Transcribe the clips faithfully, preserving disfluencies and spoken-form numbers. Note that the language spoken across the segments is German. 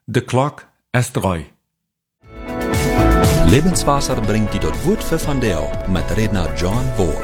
De klok is drei. Lebenswasser bringt die dort Wort für von Deo mit Redner John Bohr.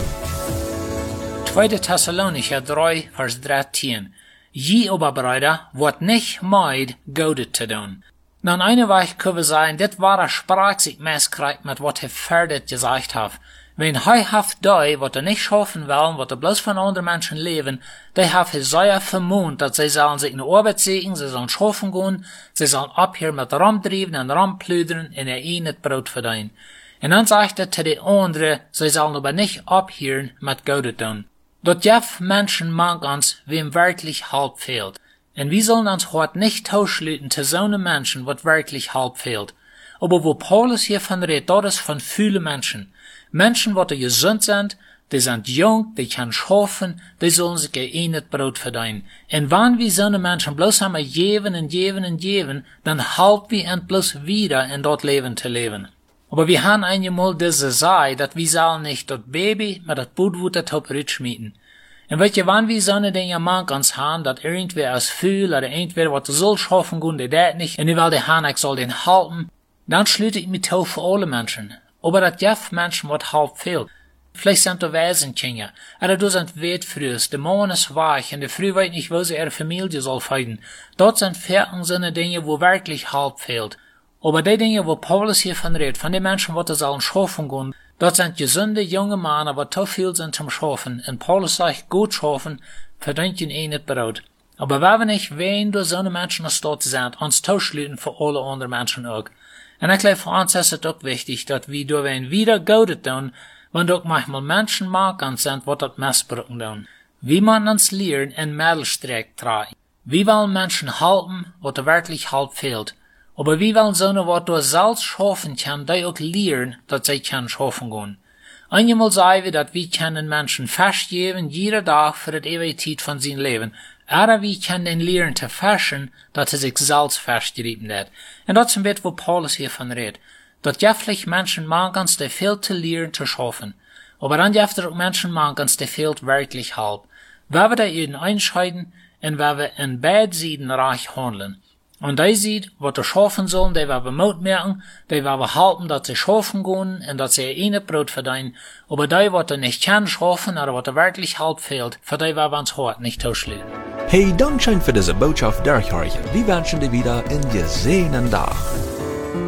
Tweede Thessalonicher drei, vers dreizehn. Je aber, Brüder, wordt nicht meid, Gode te doen. Dan eine Weich können wir sagen, dit war er sprach sich meskrijgt mit wat hij verder gesagt hat. Wenn hij haft die, wat er nicht schaffen wollen, wat er bloß von anderen Menschen leben, die haft hij sehr vermohnt, dass sie sollen sich in die Arbeit sehen, sie sollen schaffen gehen, sie sollen ab hier mit rumdrieben und rumplüdern und er ihnen das Brot verdienen. Und dann sagt er zu den anderen, sie sollen aber nicht abhören mit Gott tun. Dort jeff Menschen mag uns, wem wirklich halb fehlt. Und wir sollen uns heute nicht tauschlüten zu so einem Menschen, was wirklich halb fehlt. Aber wo Paulus hier von redet, das ist von vielen Menschen. Menschen, die gesund sind, die sind jung, die können schaffen, die sollen sich ihr das Brot verdienen. Und wenn wir so eine Menschen bloß haben geben und geben und geben, dann halten wir ihnen bloß wieder in dort Leben zu leben. Aber wir haben einmal diese Sei, dass wir sollen nicht das Baby mit das Bootwutter top schmieden. Und weet je, wenn wir so eine Dinge mag uns haben, dass irgendwer aus fühlt, oder irgendwer, was soll schaffen gehen, der das nicht, und ich will den haben, ich soll den halten, dann schließe ich mich auf für alle Menschen. Aber dat jef Menschen wat halb fehlt. Vielleicht sind da Waisenkinder, oder du sind Wetfrühs, der Mann ist weich, und der Früh weiß nicht, wo sie ihre Familie soll feiden. Dort sind vierzehn so eine Dinge, wo wirklich halb fehlt. Aber die Dinge, wo Paulus hier von redet, von den Menschen, die sollen schaffen gehen, dort sind gesunde, junge Männer, aber zu viel sind zum Schaffen. Und Paulus sagt, gut schaffen, verdient ihnen nicht Brot. Aber wenn wir nicht, wen du so eine Menschen als dort sind, uns tauschlüten für alle anderen Menschen auch. Und ich glaube, für uns ist es auch wichtig, dass wir durch ein wieder Gott tun, wenn doch manchmal Menschen machen sind, die das missbrauchen tun. Wie man uns lernen, in Mittelstreck tragen. Wir wollen Menschen halten, was wirklich halb fehlt. Aber wir wollen so eine, was du selbst schaffen kannst, die auch lernen, dass sie können schaffen gehen. Einmal sagen wir, dass wir können Menschen festgeben, jeden Tag für die Ewigkeit von seinem Leben. Aber wir können den lernen zu fashion, dass er sich selbst festgerieben hat. Und das ist ein wo Paulus hiervon redet. Dass jefflich Menschen mangen, die viel zu lernen zu schaffen. Aber dann jefflich auch Menschen mangen, die fehlt wirklich halb. Wenn wir da jeden entscheiden, und wenn wir in beiden Seiten reich handeln. Und die sieht, was sie schaffen sollen, die werden wir Mut merken, die werden wir halten, dass sie schaffen gehen und dass sie ihr Brot verdienen. Aber die, was sie nicht können schaffen, oder was wirklich halb fehlt, für die werden wir uns heute nicht tauschen. Hey, Dankeschön für diese Botschaft, Derek Horchen. Wir wünschen dir wieder einen gesehenen Tag.